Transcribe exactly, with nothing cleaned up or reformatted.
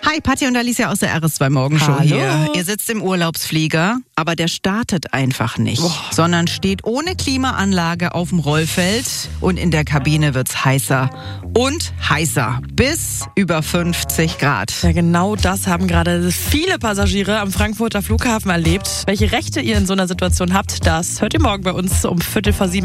Hi, Patti und Alicia aus der R S zwei Morgenshow Hallo. hier. Ihr sitzt im Urlaubsflieger, aber der startet einfach nicht, Boah. sondern steht ohne Klimaanlage auf dem Rollfeld und in der Kabine wird's heißer und heißer, bis über fünfzig Grad. Ja, genau das haben gerade viele Passagiere am Frankfurter Flughafen erlebt. Welche Rechte ihr in so einer Situation habt, das hört ihr morgen bei uns um Viertel vor sieben.